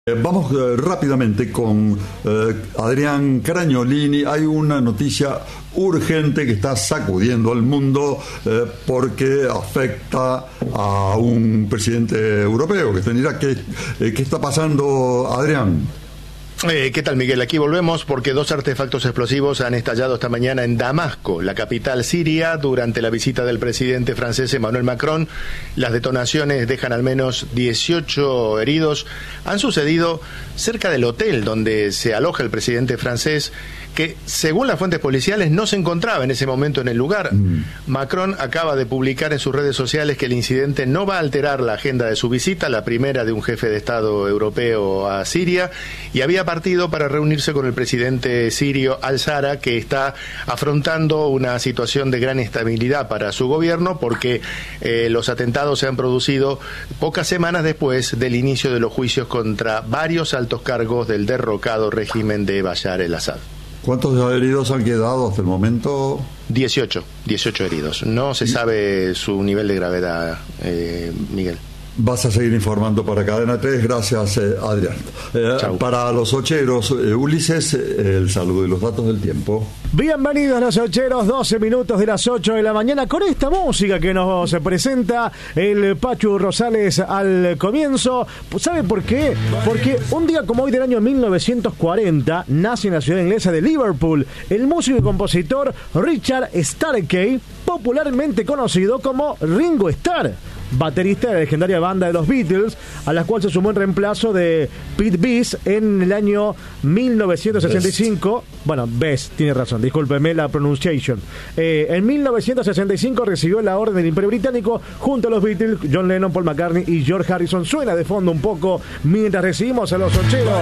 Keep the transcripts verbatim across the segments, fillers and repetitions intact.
Vamos eh, rápidamente con eh, Adrián Caragnolini. Hay una noticia urgente que está sacudiendo al mundo eh, porque afecta a un presidente europeo que tendrá que eh, ¿qué está pasando, Adrián? Eh, ¿Qué tal, Miguel? Aquí volvemos porque dos artefactos explosivos han estallado esta mañana en Damasco, la capital siria, durante la visita del presidente francés Emmanuel Macron. Las detonaciones dejan al menos dieciocho heridos. Han sucedido cerca del hotel donde se aloja el presidente francés, que según las fuentes policiales no se encontraba en ese momento en el lugar. Mm. Macron acaba de publicar en sus redes sociales que el incidente no va a alterar la agenda de su visita, la primera de un jefe de Estado europeo a Siria, y había partido para reunirse con el presidente sirio Al-Sara, que está afrontando una situación de gran estabilidad para su gobierno porque eh, los atentados se han producido pocas semanas después del inicio de los juicios contra varios altos cargos del derrocado régimen de Bashar el-Assad. ¿Cuántos heridos han quedado hasta el momento? dieciocho, dieciocho heridos. No se sabe su nivel de gravedad, eh, Miguel. Vas a seguir informando para Cadena tres. Gracias, eh, Adrián. Eh, para los ocheros, eh, Ulises, eh, el saludo y los datos del tiempo. Bienvenidos los ocheros, doce minutos de las ocho de la mañana, con esta música que nos presenta el Pachu Rosales al comienzo. ¿Sabe por qué? Porque un día como hoy del año mil novecientos cuarenta nace en la ciudad inglesa de Liverpool el músico y compositor Richard Starkey, popularmente conocido como Ringo Starr, baterista de la legendaria banda de los Beatles, a la cual se sumó en reemplazo de Pete Best en el año mil novecientos sesenta y cinco. Best. Bueno, Best, tiene razón, discúlpeme la pronunciation. Eh, en mil novecientos sesenta y cinco recibió la orden del Imperio Británico junto a los Beatles, John Lennon, Paul McCartney y George Harrison. Suena de fondo un poco mientras recibimos a los ocheros.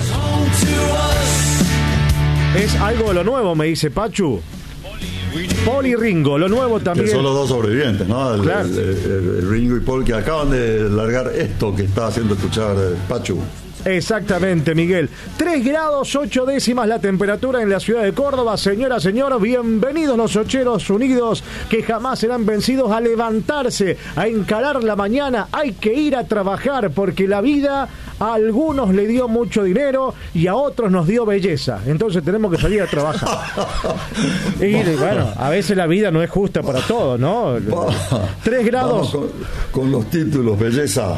Es algo de lo nuevo, me dice Pachu. Paul y Ringo, lo nuevo también. Que son los dos sobrevivientes, ¿no? El, claro. el, el, el Ringo y Paul, que acaban de largar esto que está haciendo escuchar eh, Pachu. Exactamente, Miguel. tres grados ocho décimas la temperatura en la ciudad de Córdoba. Señora, señor, bienvenidos los ocheros unidos que jamás serán vencidos a levantarse, a encarar la mañana. Hay que ir a trabajar porque la vida a algunos le dio mucho dinero y a otros nos dio belleza. Entonces tenemos que salir a trabajar. Y bueno, a veces la vida no es justa para todos, ¿no? tres grados. Vamos con, con los títulos, belleza.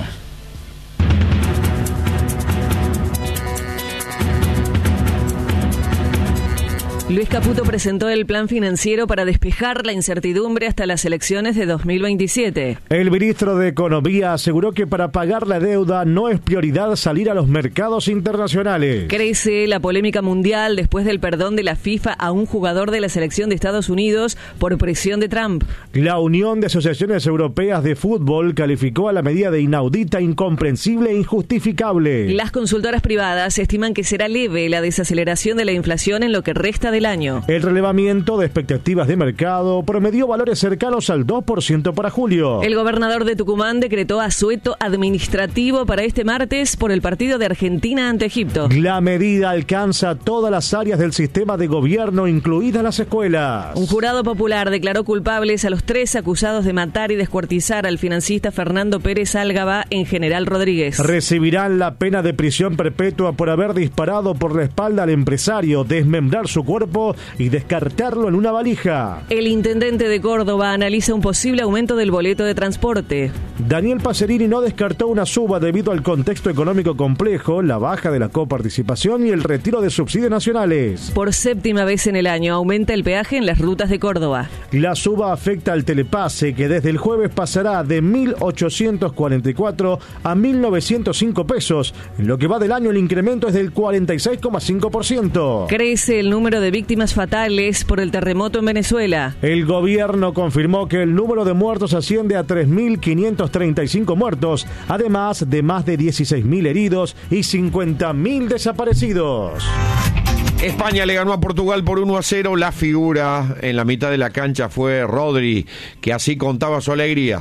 Luis Caputo presentó el plan financiero para despejar la incertidumbre hasta las elecciones de dos mil veintisiete. El ministro de Economía aseguró que para pagar la deuda no es prioridad salir a los mercados internacionales. Crece la polémica mundial después del perdón de la FIFA a un jugador de la selección de Estados Unidos por presión de Trump. La Unión de Asociaciones Europeas de Fútbol calificó a la medida de inaudita, incomprensible e injustificable. Las consultoras privadas estiman que será leve la desaceleración de la inflación en lo que resta de del año. El relevamiento de expectativas de mercado promedió valores cercanos al dos por ciento para julio. El gobernador de Tucumán decretó asueto administrativo para este martes por el partido de Argentina ante Egipto. La medida alcanza todas las áreas del sistema de gobierno, incluidas las escuelas. Un jurado popular declaró culpables a los tres acusados de matar y descuartizar al financista Fernando Pérez Álgaba en General Rodríguez. Recibirán la pena de prisión perpetua por haber disparado por la espalda al empresario, desmembrar su cuerpo y descartarlo en una valija. El intendente de Córdoba analiza un posible aumento del boleto de transporte. Daniel Pacerini no descartó una suba debido al contexto económico complejo, la baja de la coparticipación y el retiro de subsidios nacionales. Por séptima vez en el año aumenta el peaje en las rutas de Córdoba. La suba afecta al telepase, que desde el jueves pasará de mil ochocientos cuarenta y cuatro a mil novecientos cinco pesos. En lo que va del año el incremento es del cuarenta y seis coma cinco por ciento. Crece el número de víctimas fatales por el terremoto en Venezuela. El gobierno confirmó que el número de muertos asciende a tres mil quinientos treinta y cinco muertos, además de más de dieciséis mil heridos y cincuenta mil desaparecidos. España le ganó a Portugal por uno a cero. La figura en la mitad de la cancha fue Rodri, que así contaba su alegría.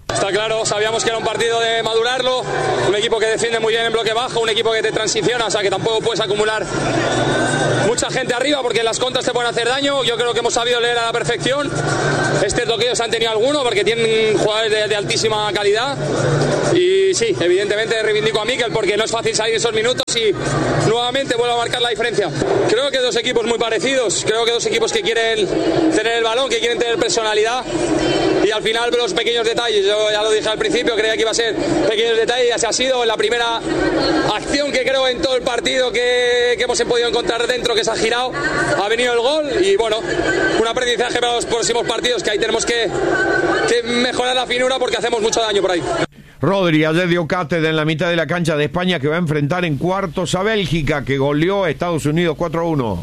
Está claro, sabíamos que era un partido de madurarlo, un equipo que defiende muy bien en bloque bajo, un equipo que te transiciona, o sea que tampoco puedes acumular mucha gente arriba porque las contras te pueden hacer daño. Yo creo que hemos sabido leer a la perfección. Es cierto que ellos han tenido alguno porque tienen jugadores de, de altísima calidad y sí, evidentemente reivindico a Mikel porque no es fácil salir esos minutos y nuevamente vuelvo a marcar la diferencia. Creo que dos equipos muy parecidos, creo que dos equipos que quieren tener el balón, que quieren tener personalidad y al final los pequeños detalles. Yo ya lo dije al principio, creía que iba a ser pequeños detalles y así ha sido. La primera acción que creo en todo el partido que, que hemos podido encontrar dentro, que se ha girado, ha venido el gol y bueno, un aprendizaje para los próximos partidos, que ahí tenemos que, que mejorar la finura porque hacemos mucho daño por ahí. Rodri ayer dio cátedra en la mitad de la cancha de España, que va a enfrentar en cuartos a Bélgica, que goleó a Estados Unidos cuatro a uno.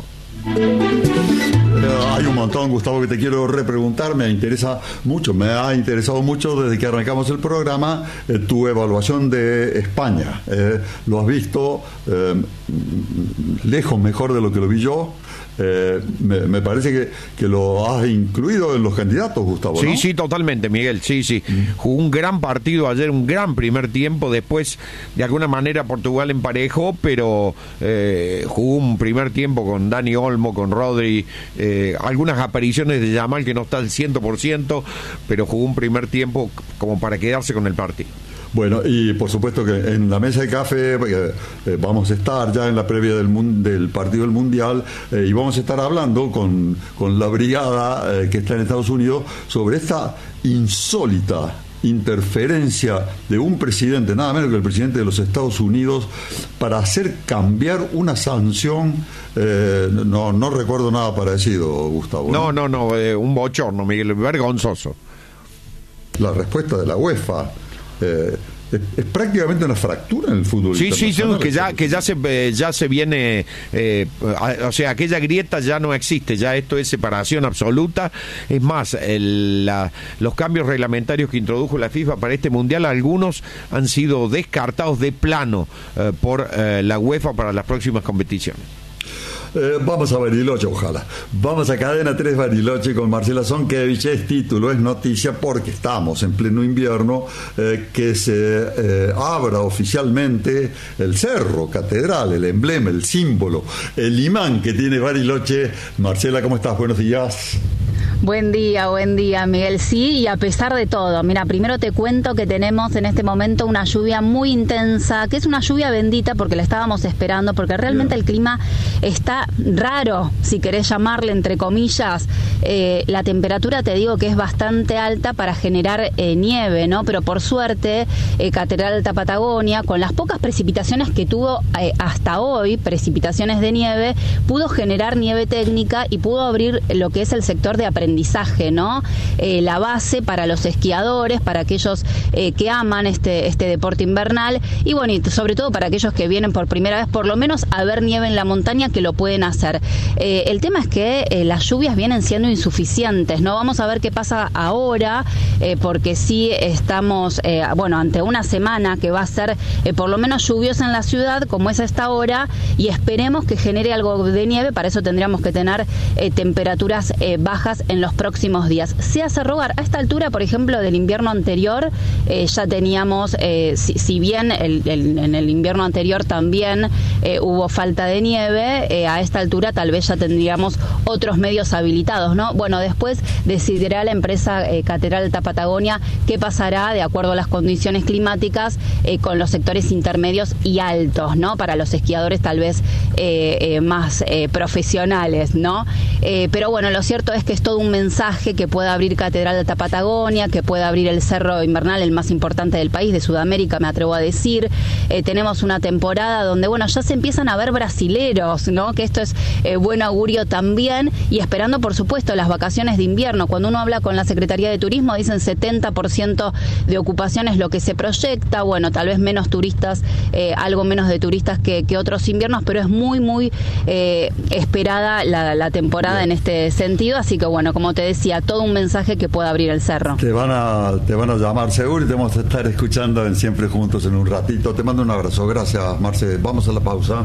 Hay un montón, Gustavo, que te quiero repreguntar. Me interesa mucho, me ha interesado mucho desde que arrancamos el programa eh, tu evaluación de España. Eh, lo has visto eh, lejos mejor de lo que lo vi yo. Eh, me, me parece que, que lo has incluido en los candidatos, Gustavo, ¿no? Sí, sí, totalmente, Miguel, sí, sí. Mm. Jugó un gran partido ayer, un gran primer tiempo. Después, de alguna manera, Portugal emparejó, pero eh, jugó un primer tiempo con Dani Olmo, con Rodri, eh, algunas apariciones de Yamal que no está al cien por ciento, pero jugó un primer tiempo como para quedarse con el partido. Bueno, y por supuesto que en la mesa de café eh, eh, vamos a estar ya en la previa del, mun- del partido del Mundial eh, y vamos a estar hablando con, con la brigada eh, que está en Estados Unidos sobre esta insólita interferencia de un presidente, nada menos que el presidente de los Estados Unidos, para hacer cambiar una sanción. Eh, no, no recuerdo nada parecido, Gustavo. No, no, no, eh, un bochorno, Miguel, vergonzoso. La respuesta de la UEFA. Eh, es, es prácticamente una fractura en el fútbol. Sí, sí, sí, que ya que ya se eh, ya se viene, eh, a, o sea, aquella grieta ya no existe, ya esto es separación absoluta. Es más, el, la, los cambios reglamentarios que introdujo la FIFA para este mundial, algunos han sido descartados de plano eh, por eh, la UEFA para las próximas competiciones. Eh, vamos a Bariloche, ojalá. Vamos a Cadena tres Bariloche con Marcela Zonkevich. Es título, es noticia, porque estamos en pleno invierno, eh, que se eh, abra oficialmente el cerro, catedral, el emblema, el símbolo, el imán que tiene Bariloche. Marcela, ¿cómo estás? Buenos días. Buen día, buen día, Miguel. Sí, y a pesar de todo, mira, primero te cuento que tenemos en este momento una lluvia muy intensa, que es una lluvia bendita porque la estábamos esperando, porque realmente el clima está raro, si querés llamarle entre comillas. Eh, la temperatura, te digo que es bastante alta para generar eh, nieve, ¿no? Pero por suerte, eh, Catedral Alta Patagonia, con las pocas precipitaciones que tuvo eh, hasta hoy, precipitaciones de nieve, pudo generar nieve técnica y pudo abrir lo que es el sector de aprendizaje. ¿no? Eh, la base para los esquiadores, para aquellos eh, que aman este, este deporte invernal y bueno, y sobre todo para aquellos que vienen por primera vez, por lo menos a ver nieve en la montaña, que lo pueden hacer. Eh, el tema es que eh, las lluvias vienen siendo insuficientes, ¿no? Vamos a ver qué pasa ahora, eh, porque sí estamos, eh, bueno, ante una semana que va a ser eh, por lo menos lluviosa en la ciudad, como es esta hora, y esperemos que genere algo de nieve. Para eso tendríamos que tener eh, temperaturas eh, bajas en los próximos días. Se hace rogar. A esta altura, por ejemplo, del invierno anterior, eh, ya teníamos, eh, si, si bien el, el, en el invierno anterior también eh, hubo falta de nieve, eh, a esta altura tal vez ya tendríamos otros medios habilitados, ¿no? Bueno, después decidirá la empresa eh, Catedral Alta Patagonia qué pasará de acuerdo a las condiciones climáticas eh, con los sectores intermedios y altos, ¿no? Para los esquiadores tal vez eh, eh, más eh, profesionales, ¿no? Eh, pero bueno, lo cierto es que es todo un mensaje que puede abrir Catedral Alta Patagonia, que puede abrir el Cerro Invernal, el más importante del país, de Sudamérica, me atrevo a decir. Eh, tenemos una temporada donde, bueno, ya se empiezan a ver brasileros, ¿no? Que esto es eh, buen augurio también, y esperando, por supuesto, las vacaciones de invierno. Cuando uno habla con la Secretaría de Turismo, dicen setenta por ciento de ocupación es lo que se proyecta. Bueno, tal vez menos turistas, eh, algo menos de turistas que, que otros inviernos, pero es muy, muy eh, esperada la, la temporada Bien. En este sentido. Así que, bueno, como te decía, todo un mensaje que pueda abrir el cerro. Te van a, te van a llamar seguro y te vamos a estar escuchando en Siempre Juntos en un ratito. Te mando un abrazo. Gracias, Marce. Vamos a la pausa.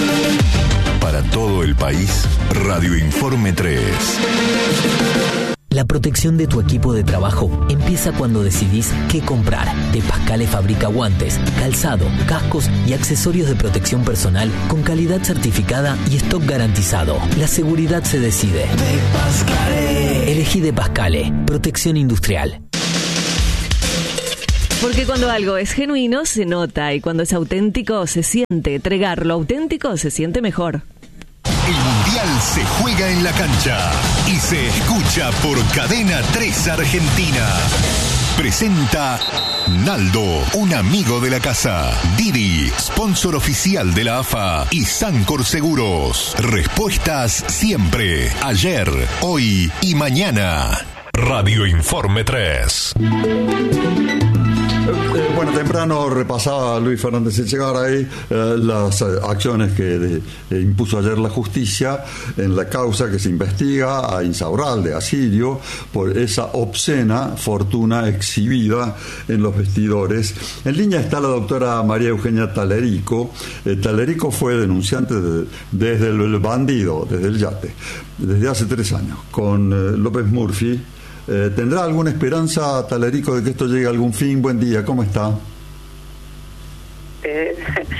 Para todo el país, Radio Informe tres. La protección de tu equipo de trabajo empieza cuando decidís qué comprar. De Pascale fabrica guantes, calzado, cascos y accesorios de protección personal con calidad certificada y stock garantizado. La seguridad se decide. De Pascale. Elegí De Pascale. Protección industrial. Porque cuando algo es genuino se nota y cuando es auténtico se siente. Tregar lo auténtico se siente mejor. El Mundial se juega en la cancha y se escucha por Cadena tres Argentina. Presenta Naldo, un amigo de la casa. Didi, sponsor oficial de la A F A y Sancor Seguros. Respuestas siempre, ayer, hoy y mañana. Radio Informe tres. Eh, bueno, temprano repasaba Luis Fernández Echegaray eh, las eh, acciones que de, eh, impuso ayer la justicia en la causa que se investiga a Insaurralde, a Sirio, por esa obscena fortuna exhibida en los vestidores. En línea está la doctora María Eugenia Talerico. Eh, Talerico fue denunciante de, desde el bandido, desde el yate, desde hace tres años, con eh, López Murphy. Eh, ¿Tendrá alguna esperanza, Talerico, de que esto llegue a algún fin? Buen día, ¿cómo está? Eh,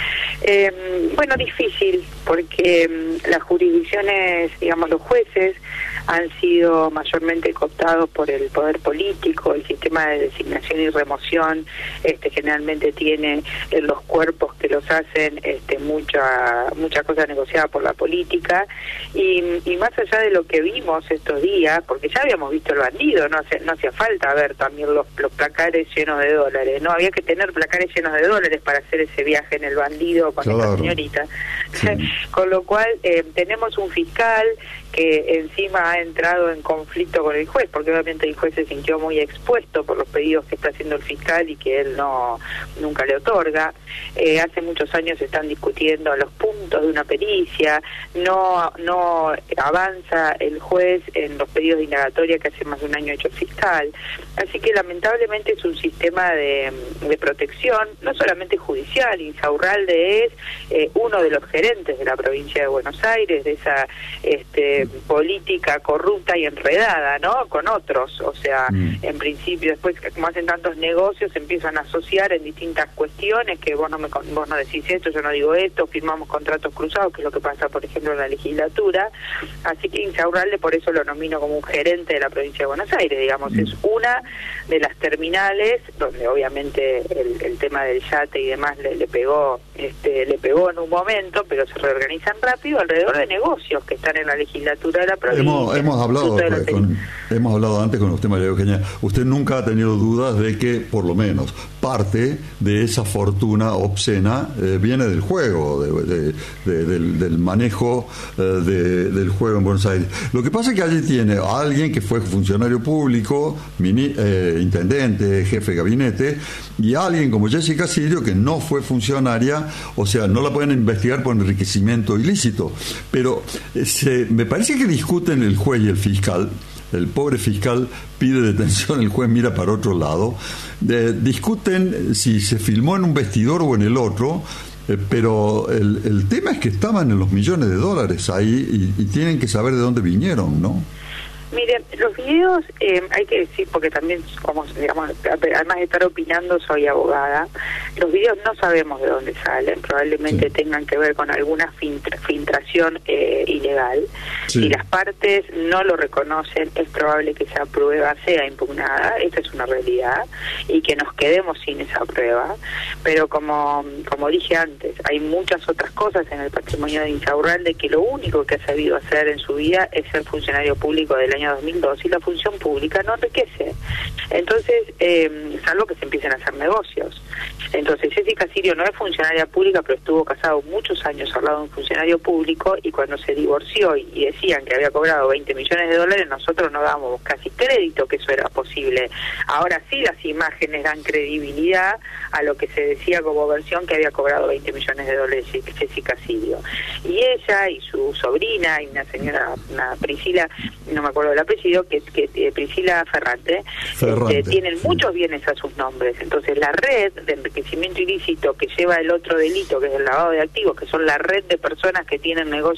eh, bueno, difícil, porque um, las jurisdicciones, digamos, los jueces han sido mayormente cooptados por el poder político. El sistema de designación y remoción este, generalmente tiene en los cuerpos que los hacen este, mucha mucha cosa negociada por la política, y, y más allá de lo que vimos estos días, porque ya habíamos visto el bandido, no hace, no hacía falta ver también los, los placares llenos de dólares, no había que tener placares llenos de dólares para hacer ese viaje en el bandido con claro. esta señorita. Sí. Con lo cual eh, tenemos un fiscal que encima ha entrado en conflicto con el juez, porque obviamente el juez se sintió muy expuesto por los pedidos que está haciendo el fiscal y que él no nunca le otorga. Eh, hace muchos años se están discutiendo los puntos de una pericia, no no avanza el juez en los pedidos de indagatoria que hace más de un año ha hecho el fiscal. Así que lamentablemente es un sistema de, de protección, no solamente judicial. Insaurralde es eh, uno de los gerentes de la provincia de Buenos Aires, de esa este política corrupta y enredada, ¿no? Con otros, o sea, mm. en principio, después, como hacen tantos negocios, se empiezan a asociar en distintas cuestiones, que vos no me vos no decís esto, yo no digo esto, firmamos contratos cruzados, que es lo que pasa, por ejemplo, en la legislatura. Así que Insaurralde, por eso lo nomino como un gerente de la provincia de Buenos Aires, digamos, mm. es una de las terminales donde obviamente el, el tema del yate y demás le, le pegó, este, le pegó en un momento, pero se reorganizan rápido alrededor de negocios que están en la legislatura de la provincia. Hemos, hemos hablado con, hemos hablado antes con usted, María Eugenia. Usted nunca ha tenido dudas de que por lo menos parte de esa fortuna obscena eh, viene del juego, de, de, de, del, del manejo eh, de, del juego en Buenos Aires. Lo que pasa es que allí tiene a alguien que fue funcionario público, mini, eh, intendente, jefe de gabinete, y a alguien como Jessica Sirio que no fue funcionaria, o sea, no la pueden investigar por enriquecimiento ilícito. Pero eh, se, me parece que discuten el juez y el fiscal. El pobre fiscal pide detención, el juez mira para otro lado. Eh, discuten si se filmó en un vestidor o en el otro, eh, pero el, el tema es que estaban en los millones de dólares ahí y, y tienen que saber de dónde vinieron, ¿no? Miren, los videos, eh, hay que decir, porque también, como digamos, además de estar opinando, soy abogada, los videos no sabemos de dónde salen, probablemente sí. tengan que ver con alguna filtra, filtración eh, ilegal. Sí. Si las partes no lo reconocen, es probable que esa prueba sea impugnada, esta es una realidad, y que nos quedemos sin esa prueba. Pero como, como dije antes, hay muchas otras cosas en el patrimonio de Insaurralde que lo único que ha sabido hacer en su vida es ser funcionario público del año dos mil dos, y la función pública no enriquece. Entonces, eh, salvo que se empiecen a hacer negocios. Entonces, Jessica Sirio no es funcionaria pública, pero estuvo casado muchos años al lado de un funcionario público, y cuando se divorció y, y decían que había cobrado veinte millones de dólares, nosotros no dábamos casi crédito que eso era posible. Ahora sí las imágenes dan credibilidad a lo que se decía como versión, que había cobrado veinte millones de dólares Jessica Sirio. Y ella y su sobrina, y una señora, una Priscila, no me acuerdo del apellido, que, que eh, Priscila Ferrante, Ferrante este, tienen sí. muchos bienes a sus nombres. Entonces la red de enriquecimiento ilícito que lleva el otro delito, que es el lavado de activos, que son la red de personas que tienen negocios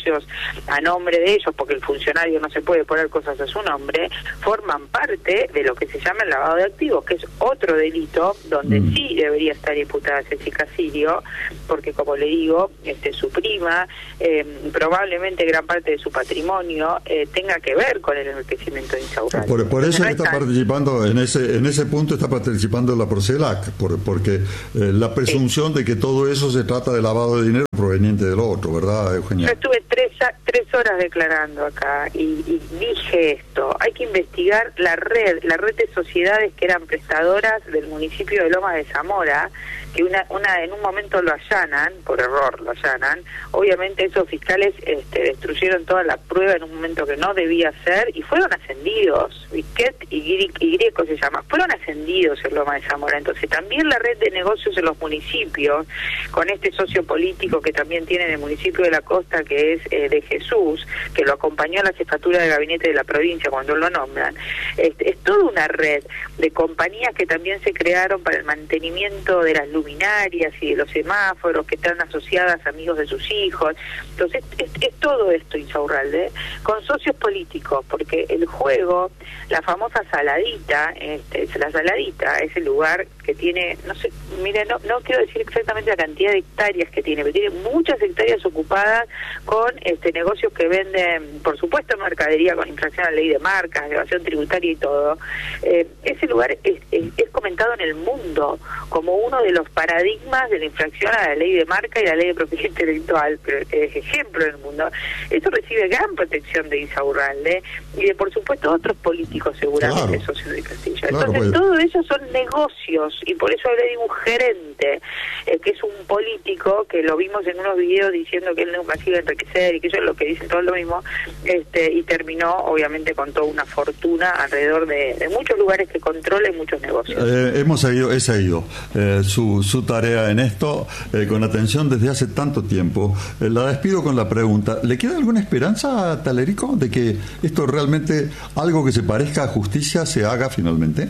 a nombre de ellos, porque el funcionario no se puede poner cosas a su nombre, forman parte de lo que se llama el lavado de activos, que es otro delito donde mm. sí debería estar imputada Cecilia Sirio, porque como le digo, este su prima, eh, probablemente gran parte de su patrimonio eh, tenga que ver con el enriquecimiento de Insaurralde. Por, por eso no está, está participando en ese en ese punto está participando la Procelac, por, porque eh, la presunción sí. de que todo eso se trata de lavado de dinero proveniente del otro, ¿verdad, Eugenia? Yo estuve tres, tres horas declarando acá y, y dije esto, hay que investigar la red, la red de sociedades que eran prestadoras del municipio de Lomas de Zamora, que una, una en un momento lo allanan, por error lo allanan, obviamente esos fiscales este, destruyeron toda la prueba en un momento que no debía ser y fueron ascendidos, Viquet y, y Greco se llama, fueron ascendidos en Lomas de Zamora. Entonces también la red de negocios en los municipios, con este socio político que también tiene en el municipio de La Costa, que es eh, de Jesús, que lo acompañó a la jefatura de gabinete de la provincia cuando lo nombran, este, es toda una red de compañías que también se crearon para el mantenimiento de las luminarias y de los semáforos, que están asociadas a amigos de sus hijos. Entonces es, es todo esto Insaurralde, con socios políticos, porque el juego, la famosa saladita, este, la saladita es el lugar que tiene, no sé, mire, no, no quiero decir exactamente la cantidad de hectáreas que tiene, pero tiene muchas hectáreas ocupadas con este negocios que venden, por supuesto, mercadería con infracción a la ley de marcas, evasión tributaria y todo. Eh, ese lugar es, es, es comentado en el mundo como uno de los paradigmas de la infracción a la ley de marca y la ley de propiedad intelectual, pero es ejemplo en el mundo. Eso recibe gran protección de Insaurralde y de, por supuesto, otros políticos seguramente, claro. socios de Castilla. Claro, entonces, pues... todo eso son negocios, y por eso hablé de un gerente, eh, que es un político, que lo vimos en unos videos diciendo que él nunca se iba a enriquecer, y que ellos lo que dicen todo lo mismo, este y terminó, obviamente, con toda una fortuna alrededor de, de muchos lugares que controla y muchos negocios. Eh, hemos seguido, he seguido eh, su, su tarea en esto eh, con atención desde hace tanto tiempo. Eh, la despido con la pregunta, ¿le queda alguna esperanza a Talerico de que esto realmente, algo que se parezca a justicia, se haga finalmente?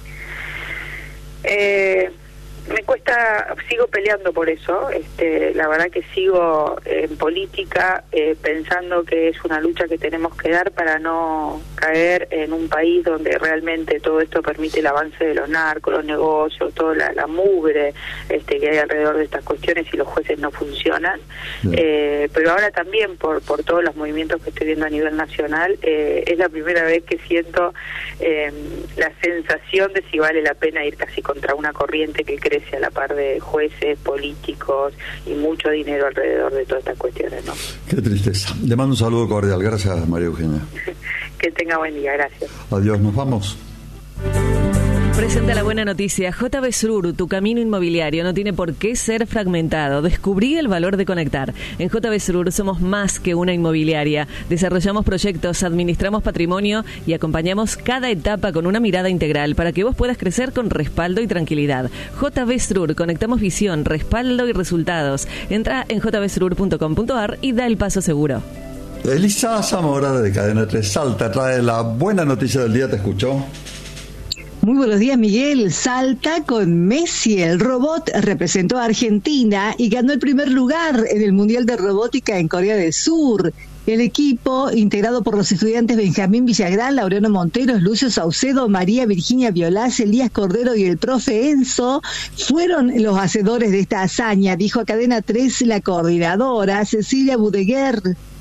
Eh... Me cuesta, sigo peleando por eso, este, la verdad que sigo en política eh, pensando que es una lucha que tenemos que dar para no caer en un país donde realmente todo esto permite el avance de los narcos, los negocios, toda la, la mugre este, que hay alrededor de estas cuestiones y los jueces no funcionan. Eh, pero ahora también por, por todos los movimientos que estoy viendo a nivel nacional, eh, es la primera vez que siento eh, la sensación de si vale la pena ir casi contra una corriente que crece a la par de jueces, políticos y mucho dinero alrededor de todas estas cuestiones, ¿no? Qué tristeza. Le mando un saludo cordial. Gracias, María Eugenia. Que tenga buen día. Gracias. Adiós. Nos vamos. Presenta la buena noticia. J B Sur, tu camino inmobiliario no tiene por qué ser fragmentado. Descubrí el valor de conectar. En J B Sur somos más que una inmobiliaria. Desarrollamos proyectos, administramos patrimonio y acompañamos cada etapa con una mirada integral para que vos puedas crecer con respaldo y tranquilidad. J B Sur, conectamos visión, respaldo y resultados. Entra en j b sur punto com punto a r y da el paso seguro. Elisa Zamora de Cadena tres Salta trae la buena noticia del día. ¿Te escuchó? Muy buenos días, Miguel. Salta con Messi. El robot representó a Argentina y ganó el primer lugar en el Mundial de Robótica en Corea del Sur. El equipo, integrado por los estudiantes Benjamín Villagrán, Laureano Monteros, Lucio Saucedo, María Virginia Violás, Elías Cordero y el profe Enzo, fueron los hacedores de esta hazaña, dijo a Cadena tres la coordinadora Cecilia Budeguer.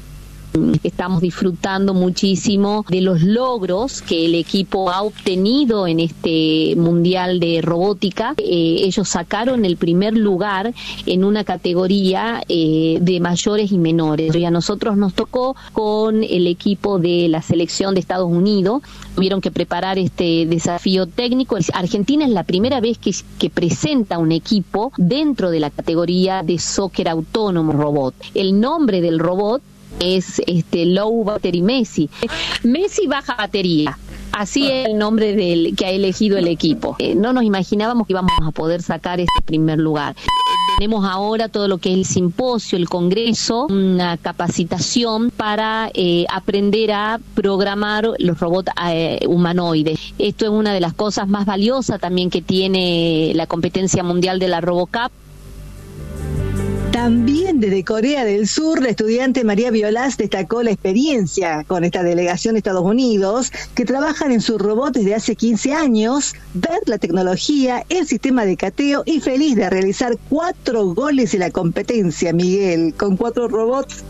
Estamos disfrutando muchísimo de los logros que el equipo ha obtenido en este Mundial de Robótica. Eh, ellos sacaron el primer lugar en una categoría eh, de mayores y menores. Y a nosotros nos tocó con el equipo de la selección de Estados Unidos. Tuvieron que preparar este desafío técnico. Argentina es la primera vez que, que presenta un equipo dentro de la categoría de soccer autónomo robot. El nombre del robot es este Low Battery Messi. Messi baja batería. Así es el nombre del que ha elegido el equipo. Eh, no nos imaginábamos que íbamos a poder sacar este primer lugar. Tenemos ahora todo lo que es el simposio, el congreso, una capacitación para eh, aprender a programar los robots eh, humanoides. Esto es una de las cosas más valiosas también que tiene la competencia mundial de la RoboCup. También desde Corea del Sur, la estudiante María Violás destacó la experiencia con esta delegación de Estados Unidos, que trabajan en su robot desde hace quince años, ver la tecnología, el sistema de cateo y feliz de realizar cuatro goles en la competencia, Miguel, con cuatro robots.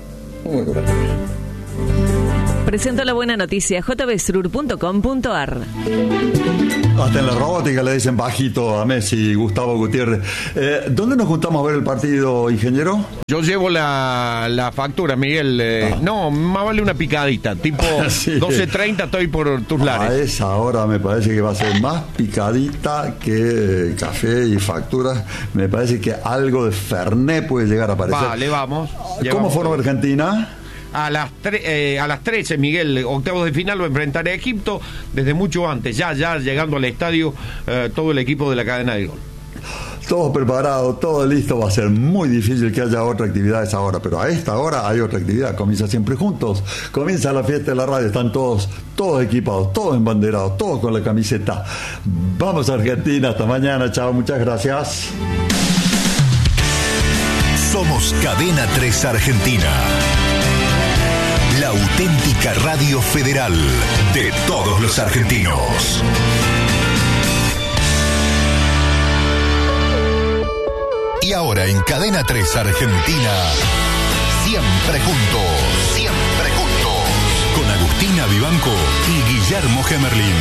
Presento la buena noticia, j b srur punto com punto a r. Hasta en la robótica le dicen bajito a Messi, Gustavo Gutiérrez. Eh, ¿Dónde nos juntamos a ver el partido, ingeniero? Yo llevo la, la factura, Miguel. Eh, ah. No, más vale una picadita. Tipo sí. doce treinta estoy por tus lares. A esa hora me parece que va a ser más picadita que eh, café y facturas. Me parece que algo de Fernet puede llegar a aparecer. Vale, vamos. ¿Cómo forma Argentina? A las, tre- eh, a las trece, Miguel, octavos de final, lo enfrentará a Egipto desde mucho antes, ya, ya llegando al estadio eh, todo el equipo de la cadena del gol. Todo preparado, todo listo, va a ser muy difícil que haya otra actividad a esa hora, pero a esta hora hay otra actividad, comienza Siempre Juntos, comienza la fiesta de la radio, están todos, todos equipados, todos embanderados, todos con la camiseta. Vamos a Argentina, hasta mañana, chao, muchas gracias. Somos Cadena tres Argentina. La auténtica radio federal de todos los argentinos. Y ahora en Cadena tres Argentina, Siempre Juntos, Siempre Juntos, con Agustina Vivanco y Guillermo Gemerlín.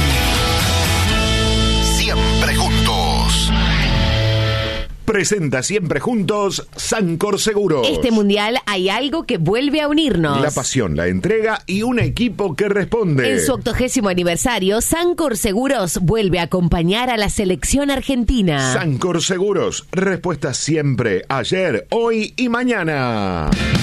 Siempre Juntos. Presenta Siempre Juntos Sancor Seguros. Este mundial hay algo que vuelve a unirnos. La pasión, la entrega y un equipo que responde. En su octogésimo aniversario, Sancor Seguros vuelve a acompañar a la selección argentina. Sancor Seguros, respuesta siempre, ayer, hoy y mañana.